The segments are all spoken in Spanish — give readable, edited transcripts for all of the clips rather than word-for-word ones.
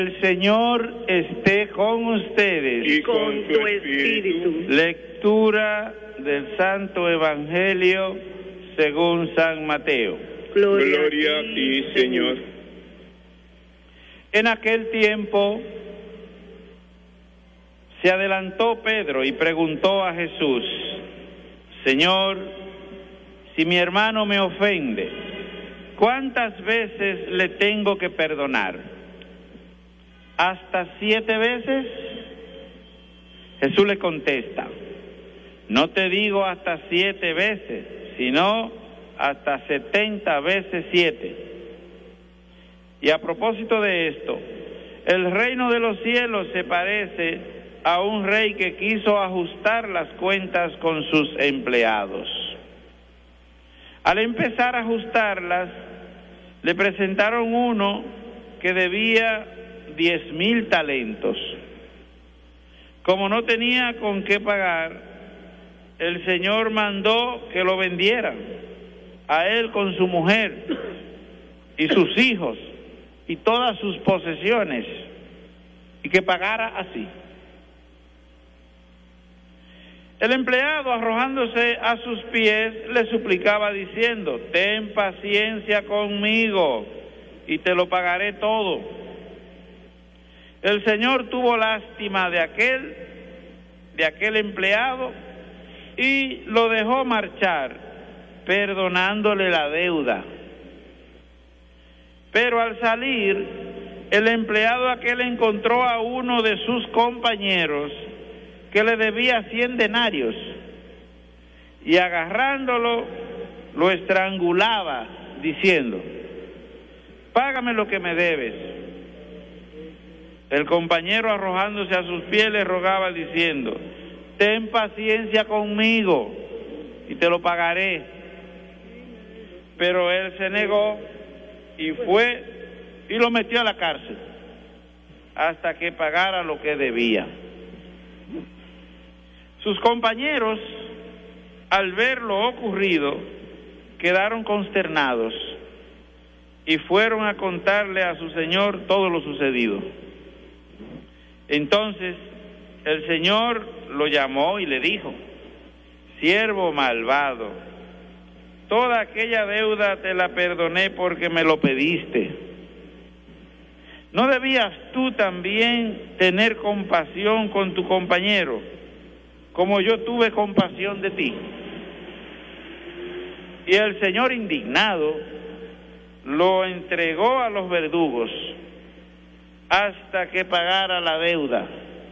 El Señor esté con ustedes. Y con tu espíritu. Lectura del Santo Evangelio según San Mateo. Gloria a ti, Señor. En aquel tiempo se adelantó Pedro y preguntó a Jesús: Señor, si mi hermano me ofende, ¿cuántas veces le tengo que perdonar? ¿Hasta 7 veces? Jesús le contesta: no te digo hasta 7 veces, sino hasta 70 veces 7. Y a propósito de esto, el reino de los cielos se parece a un rey que quiso ajustar las cuentas con sus empleados. Al empezar a ajustarlas, le presentaron uno que debía 10,000 talentos. Como no tenía con qué pagar, el Señor mandó que lo vendieran, a él con su mujer y sus hijos y todas sus posesiones, y que pagara así. El empleado, arrojándose a sus pies, le suplicaba diciendo: ten paciencia conmigo y te lo pagaré todo. El Señor tuvo lástima de aquel empleado y lo dejó marchar, perdonándole la deuda. Pero al salir, el empleado aquel encontró a uno de sus compañeros que le debía 100 denarios, y agarrándolo, lo estrangulaba, diciendo: págame lo que me debes. El compañero, arrojándose a sus pies, le rogaba diciendo: ten paciencia conmigo y te lo pagaré. Pero él se negó y fue y lo metió a la cárcel hasta que pagara lo que debía. Sus compañeros, al ver lo ocurrido, quedaron consternados y fueron a contarle a su señor todo lo sucedido. Entonces el Señor lo llamó y le dijo: siervo malvado, toda aquella deuda te la perdoné porque me lo pediste. ¿No debías tú también tener compasión con tu compañero, como yo tuve compasión de ti? Y el Señor, indignado, lo entregó a los verdugos hasta que pagara la deuda.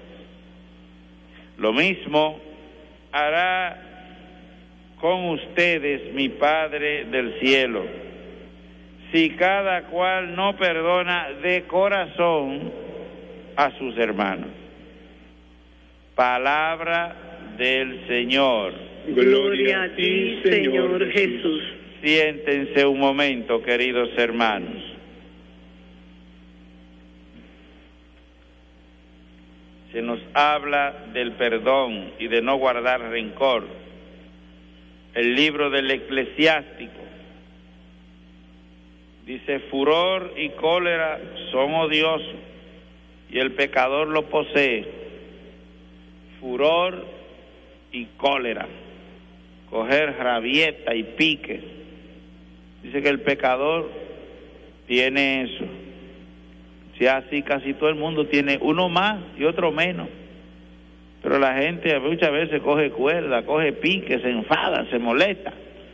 Lo mismo hará con ustedes mi Padre del cielo, si cada cual no perdona de corazón a sus hermanos. Palabra del Señor. Gloria a ti, Señor Jesús. Siéntense un momento, queridos hermanos. Se nos habla del perdón y de no guardar rencor. El libro del Eclesiástico dice: furor y cólera son odiosos, y el pecador lo posee. Furor y cólera, coger rabieta y pique. Dice que el pecador tiene eso. Si así, casi todo el mundo tiene uno más y otro menos. Pero la gente muchas veces coge cuerda, coge pique, se enfada, se molesta.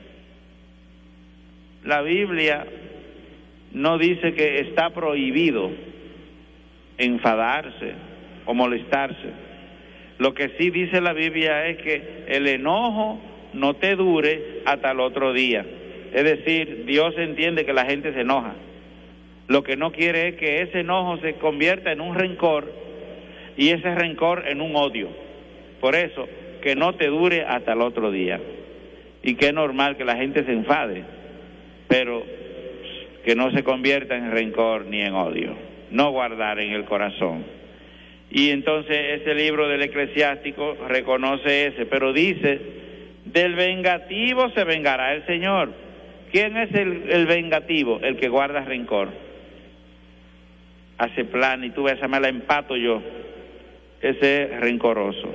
La Biblia no dice que está prohibido enfadarse o molestarse. Lo que sí dice la Biblia es que el enojo no te dure hasta el otro día. Es decir, Dios entiende que la gente se enoja. Lo que no quiere es que ese enojo se convierta en un rencor y ese rencor en un odio. Por eso, que no te dure hasta el otro día. Y que es normal que la gente se enfade, pero que no se convierta en rencor ni en odio. No guardar en el corazón. Y entonces ese libro del Eclesiástico reconoce ese, pero dice: del vengativo se vengará el Señor. ¿Quién es el vengativo? El que guarda rencor. hace plan y tú ves, esa me la empato yo. Ese es rencoroso.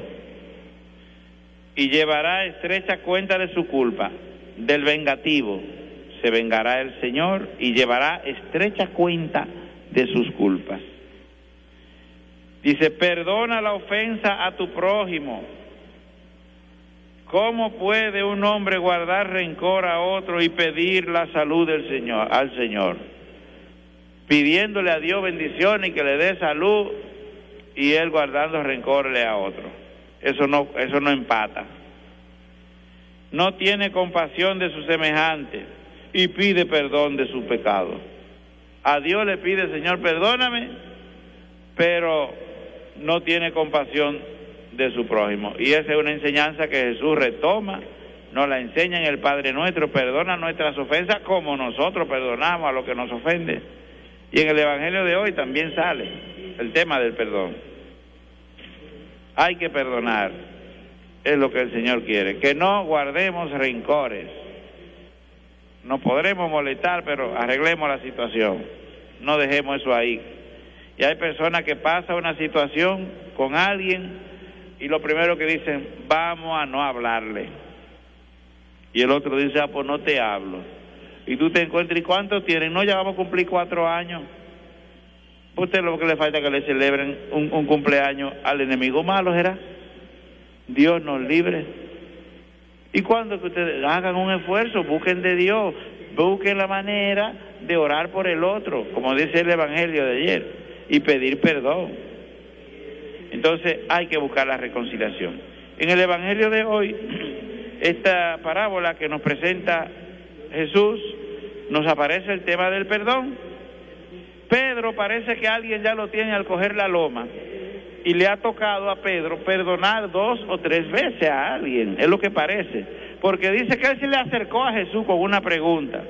Y llevará estrecha cuenta de su culpa. Del vengativo se vengará el Señor y llevará estrecha cuenta de sus culpas. Dice, perdona la ofensa a tu prójimo. ¿Cómo puede un hombre guardar rencor a otro y pedir la salud del Señor, al Señor? Pidiéndole a Dios bendición y que le dé salud, y él guardando rencorle a otro. Eso no empata. No tiene compasión de su semejante y pide perdón de sus pecados. A Dios le pide, Señor, perdóname, pero no tiene compasión de su prójimo. Y esa es una enseñanza que Jesús retoma, nos la enseña en el Padre Nuestro: perdona nuestras ofensas como nosotros perdonamos a los que nos ofenden. Y en el Evangelio de hoy también sale el tema del perdón. Hay que perdonar, es lo que el Señor quiere, que no guardemos rencores. Nos podremos molestar, pero arreglemos la situación, no dejemos eso ahí. Y hay personas que pasan una situación con alguien y lo primero que dicen, vamos a no hablarle. Y el otro dice, pues no te hablo. Y tú te encuentras, ¿y cuánto tienen? No, ya vamos a cumplir 4 años. Usted lo que le falta es que le celebren un cumpleaños al enemigo malo, ¿será? Dios nos libre. Y cuando que ustedes hagan un esfuerzo, busquen de Dios, busquen la manera de orar por el otro, como dice el Evangelio de ayer, y pedir perdón. Entonces hay que buscar la reconciliación. En el Evangelio de hoy, esta parábola que nos presenta Jesús, nos aparece el tema del perdón. Pedro parece que alguien ya lo tiene al coger la loma y le ha tocado a Pedro perdonar 2 o 3 veces a alguien, es lo que parece, porque dice que él se le acercó a Jesús con una pregunta: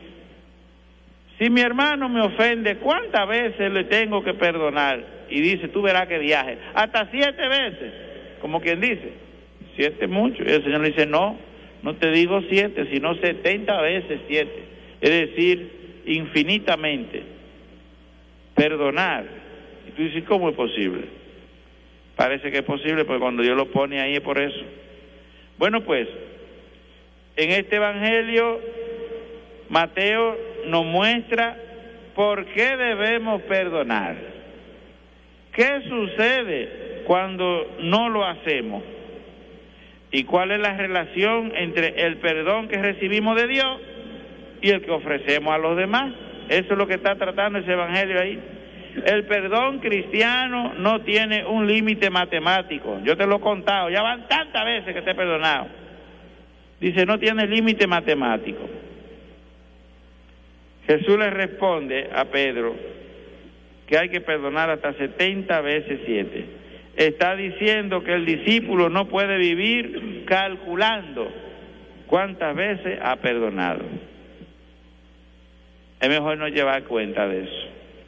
si mi hermano me ofende, ¿cuántas veces le tengo que perdonar? Y dice, tú verás que viaje, hasta 7 veces, como quien dice, 7 mucho. Y el Señor le dice, no te digo 7, sino 70 veces 7, es decir, infinitamente. Perdonar. Y tú dices, ¿cómo es posible? Parece que es posible, porque cuando Dios lo pone ahí es por eso. Bueno, pues, en este Evangelio, Mateo nos muestra por qué debemos perdonar. ¿Qué sucede cuando no lo hacemos? ¿Y cuál es la relación entre el perdón que recibimos de Dios y el que ofrecemos a los demás? Eso es lo que está tratando ese Evangelio ahí. El perdón cristiano no tiene un límite matemático. Yo te lo he contado, ya van tantas veces que te he perdonado. Dice, no tiene límite matemático. Jesús le responde a Pedro que hay que perdonar hasta 70 veces 7. Está diciendo que el discípulo no puede vivir calculando cuántas veces ha perdonado. Es mejor no llevar cuenta de eso.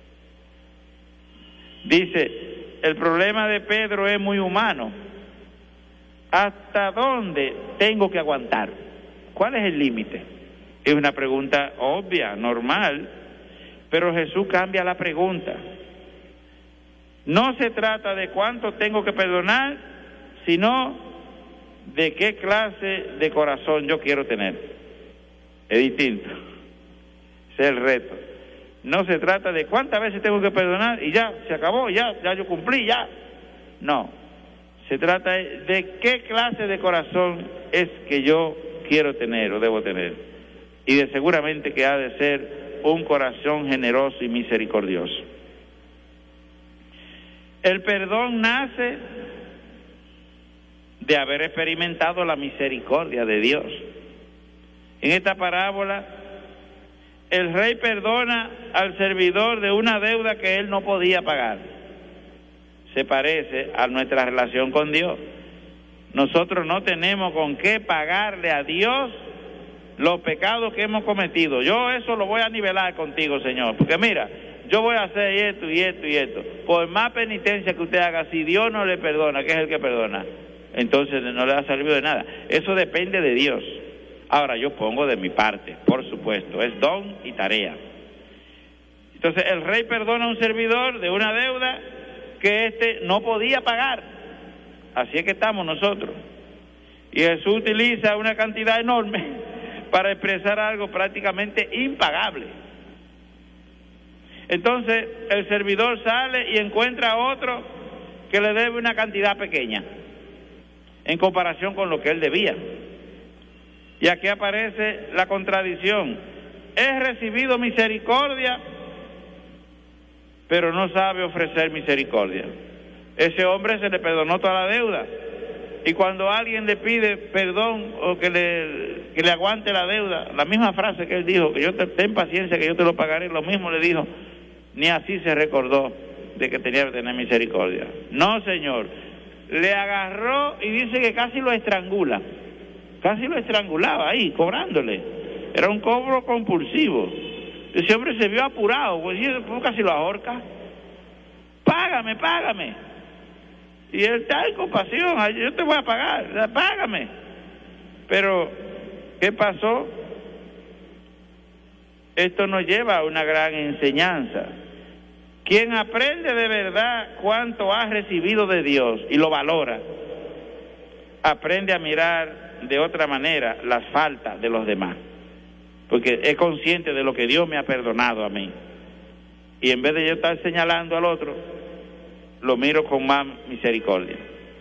Dice, el problema de Pedro es muy humano. ¿Hasta dónde tengo que aguantar? ¿Cuál es el límite? Es una pregunta obvia, normal, pero Jesús cambia la pregunta. No se trata de cuánto tengo que perdonar, sino de qué clase de corazón yo quiero tener. Es distinto. Ese es el reto. No se trata de cuántas veces tengo que perdonar y ya, se acabó, ya yo cumplí, ya. No. Se trata de qué clase de corazón es que yo quiero tener o debo tener. Y de seguramente que ha de ser un corazón generoso y misericordioso. El perdón nace de haber experimentado la misericordia de Dios. En esta parábola, el rey perdona al servidor de una deuda que él no podía pagar. Se parece a nuestra relación con Dios. Nosotros no tenemos con qué pagarle a Dios los pecados que hemos cometido. Yo eso lo voy a nivelar contigo, Señor, porque mira, yo voy a hacer esto y esto y esto. Por más penitencia que usted haga, si Dios no le perdona, que es el que perdona, entonces no le ha servido de nada. Eso depende de Dios. Ahora, yo pongo de mi parte, por supuesto, es don y tarea. Entonces el rey perdona a un servidor de una deuda que éste no podía pagar. Así es que estamos nosotros. Y Jesús utiliza una cantidad enorme para expresar algo prácticamente impagable. Entonces el servidor sale y encuentra a otro que le debe una cantidad pequeña en comparación con lo que él debía. Y aquí aparece la contradicción. He recibido misericordia, pero no sabe ofrecer misericordia. Ese hombre se le perdonó toda la deuda. Y cuando alguien le pide perdón o que le aguante la deuda, la misma frase que él dijo, que ten paciencia que yo te lo pagaré, lo mismo le dijo, ni así se recordó de que tenía que tener misericordia. No, señor, le agarró y dice que casi lo estrangula, casi lo estrangulaba ahí, cobrándole. Era un cobro compulsivo. Ese hombre se vio apurado, pues casi lo ahorca. Págame, págame. Y él está en compasión, yo te voy a pagar, págame. Pero, ¿qué pasó? Esto nos lleva a una gran enseñanza. Quien aprende de verdad cuánto ha recibido de Dios y lo valora, aprende a mirar de otra manera las faltas de los demás, porque es consciente de lo que Dios me ha perdonado a mí. Y en vez de yo estar señalando al otro, lo miro con más misericordia.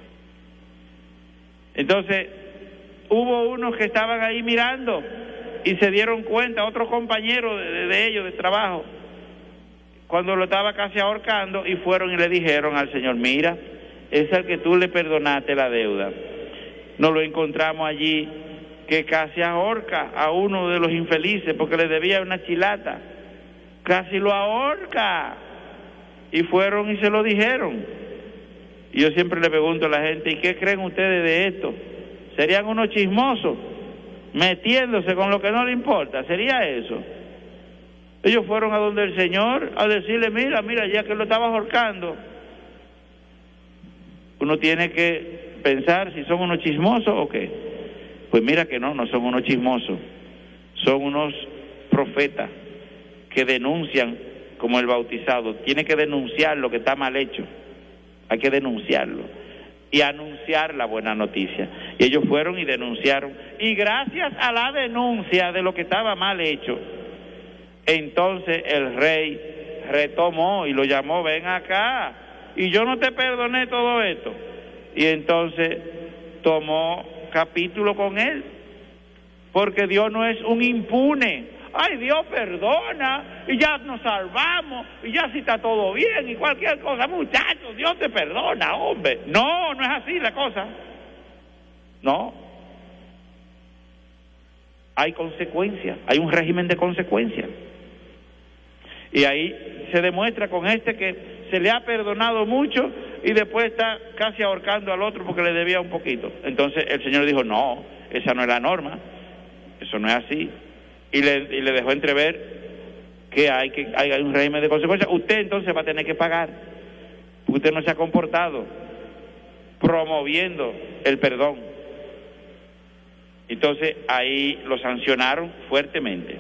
Entonces, hubo unos que estaban ahí mirando y se dieron cuenta, otros compañeros de ellos de trabajo, cuando lo estaba casi ahorcando, y fueron y le dijeron al Señor, mira, es al que tú le perdonaste la deuda. Nos lo encontramos allí, que casi ahorca a uno de los infelices porque le debía una chilata. Casi lo ahorca. Y fueron y se lo dijeron. Y yo siempre le pregunto a la gente, ¿y qué creen ustedes de esto? ¿Serían unos chismosos metiéndose con lo que no le importa? ¿Sería eso? Ellos fueron a donde el Señor a decirle, mira, ya que lo estaba ahorcando. Uno tiene que pensar si son unos chismosos o qué. Pues mira que no son unos chismosos. Son unos profetas que denuncian, como el bautizado. Tiene que denunciar lo que está mal hecho. Hay que denunciarlo y anunciar la buena noticia. Y ellos fueron y denunciaron. Y gracias a la denuncia de lo que estaba mal hecho, entonces el rey retomó y lo llamó, ven acá, y yo no te perdoné todo esto. Y entonces tomó capítulo con él, porque Dios no es un impune. Ay, Dios perdona y ya nos salvamos y ya sí está todo bien y cualquier cosa, muchachos, Dios te perdona, hombre. No es así la cosa. No. Hay consecuencias, hay un régimen de consecuencias. Y ahí se demuestra con que se le ha perdonado mucho y después está casi ahorcando al otro porque le debía un poquito. Entonces el Señor dijo, no, esa no es la norma, eso no es así. Y le dejó entrever que hay un régimen de consecuencias. Usted entonces va a tener que pagar, porque usted no se ha comportado promoviendo el perdón. Entonces ahí lo sancionaron fuertemente.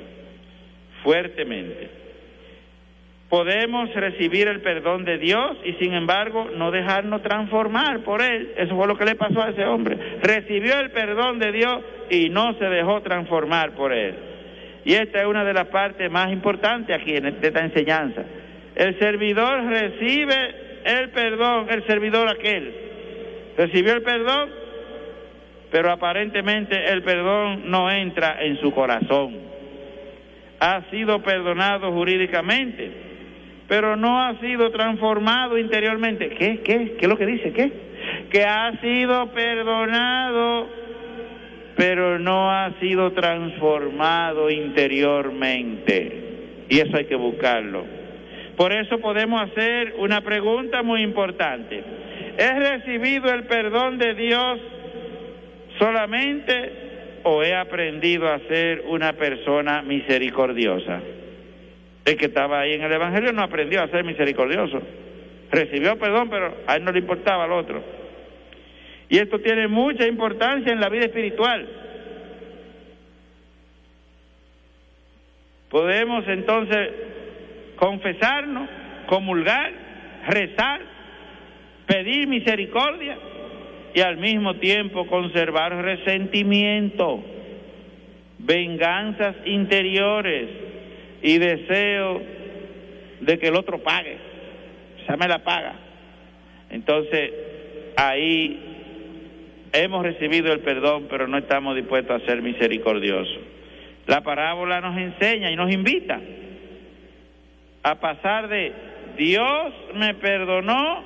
Podemos recibir el perdón de Dios y sin embargo no dejarnos transformar por él. Eso fue lo que le pasó a ese hombre. Recibió el perdón de Dios y no se dejó transformar por él. Y esta es una de las partes más importantes aquí en esta enseñanza. El servidor recibe el perdón, el servidor aquel recibió el perdón, pero aparentemente el perdón no entra en su corazón. Ha sido perdonado jurídicamente, pero no ha sido transformado interiormente. ¿Qué es lo que dice? Que ha sido perdonado, pero no ha sido transformado interiormente. Y eso hay que buscarlo. Por eso podemos hacer una pregunta muy importante. ¿He recibido el perdón de Dios solamente o he aprendido a ser una persona misericordiosa? El que estaba ahí en el Evangelio no aprendió a ser misericordioso. Recibió perdón, pero a él no le importaba al otro. Y esto tiene mucha importancia en la vida espiritual. Podemos entonces confesarnos, comulgar, rezar, pedir misericordia y al mismo tiempo conservar resentimiento, venganzas interiores y deseo de que el otro pague. Esa me la paga. Entonces, ahí hemos recibido el perdón, pero no estamos dispuestos a ser misericordiosos. La parábola nos enseña y nos invita a pasar de Dios me perdonó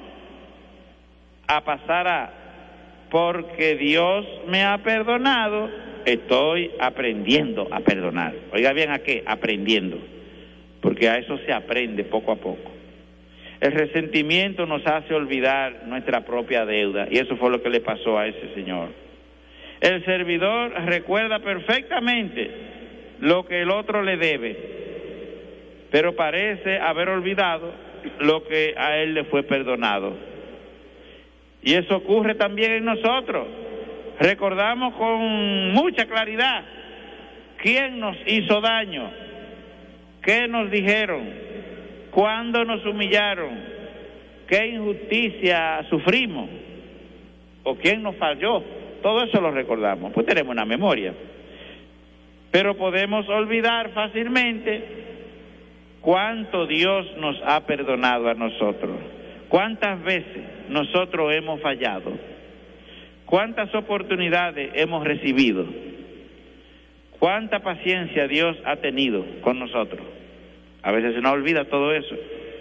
a pasar a porque Dios me ha perdonado, estoy aprendiendo a perdonar. Oiga bien, ¿a qué? Aprendiendo, porque a eso se aprende poco a poco. El resentimiento nos hace olvidar nuestra propia deuda, y eso fue lo que le pasó a ese señor. El servidor recuerda perfectamente lo que el otro le debe, pero parece haber olvidado lo que a él le fue perdonado. Y eso ocurre también en nosotros. Recordamos con mucha claridad quién nos hizo daño, qué nos dijeron, cuándo nos humillaron, qué injusticia sufrimos o quién nos falló. Todo eso lo recordamos, pues tenemos una memoria. Pero podemos olvidar fácilmente cuánto Dios nos ha perdonado a nosotros, cuántas veces nosotros hemos fallado, cuántas oportunidades hemos recibido, cuánta paciencia Dios ha tenido con nosotros. A veces se nos olvida todo eso.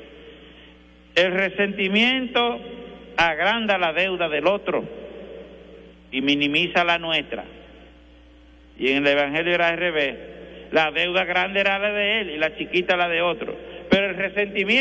El resentimiento agranda la deuda del otro y minimiza la nuestra. Y en el Evangelio era al revés. La deuda grande era la de él y la chiquita la de otro. Pero el resentimiento